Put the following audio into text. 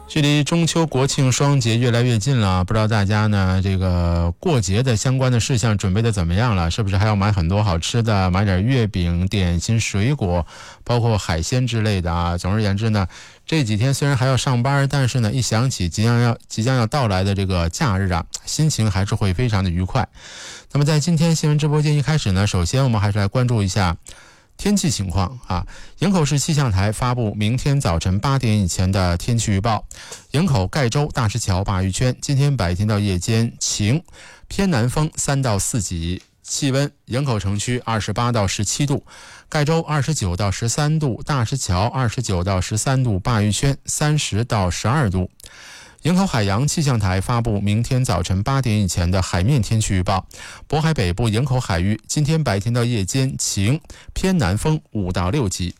距离中秋国庆双节越来越近了，不知道大家呢这个过节的相关的事项准备的怎么样了？是不是还要买很多好吃的，买点月饼、点心、水果，包括海鲜之类的啊？总而言之呢，这几天虽然还要上班，但是呢，一想起即将要到来的这个假日啊，心情还是会非常的愉快。那么在今天新闻直播间一开始呢，首先我们还是来关注一下天气情况啊。营口市气象台发布明天早晨8点以前的天气预报。营口盖州大石桥鲅鱼圈今天白天到夜间晴，偏南风3到4级，气温营口城区28到17度，盖州29到13度，大石桥29到13度，鲅鱼圈30到12度。营口海洋气象台发布明天早晨8点以前的海面天气预报。渤海北部营口海域今天白天到夜间晴，偏南风5到6级。